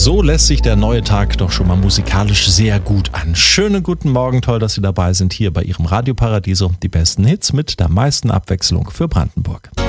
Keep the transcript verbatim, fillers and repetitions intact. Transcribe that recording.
So lässt sich der neue Tag doch schon mal musikalisch sehr gut an. Schönen guten Morgen, toll, dass Sie dabei sind hier bei Ihrem Radio Paradiso. Die besten Hits mit der meisten Abwechslung für Brandenburg.